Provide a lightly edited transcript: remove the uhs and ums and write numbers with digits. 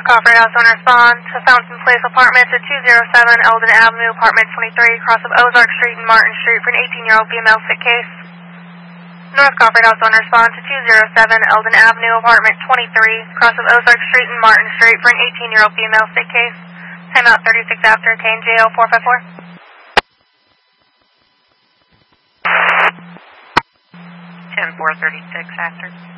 Crawford House on respond to Fountain Place Apartments at 207 Eldon Avenue, Apartment 23, cross of Ozark Street and Martin Street for an 18-year-old female fit case. North Crawford House on respond to 207 Eldon Avenue, Apartment 23, cross of Ozark Street and Martin Street for an 18-year-old female fit case. Timeout 36 after, KNJO 454. 10-4, 36 after.